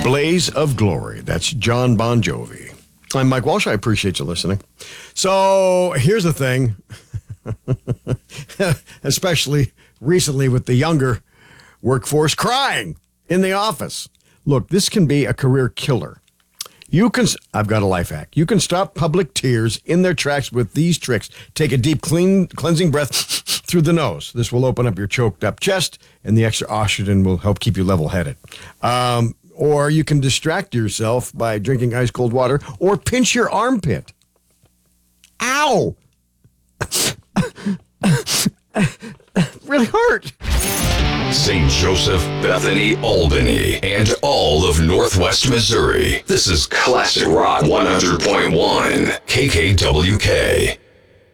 Blaze of Glory. That's John Bon Jovi. I'm Mike Walsh. I appreciate you listening. So here's the thing, especially recently with the younger workforce crying in the office. Look, this can be a career killer. I've got a life hack. You can stop public tears in their tracks with these tricks. Take a deep, cleansing breath through the nose. This will open up your choked up chest, and the extra oxygen will help keep you level-headed. Or you can distract yourself by drinking ice cold water or pinch your armpit. Ow! Really hurt. St. Joseph, Bethany, Albany, and all of Northwest Missouri. This is Classic Rock 100.1 KKWK.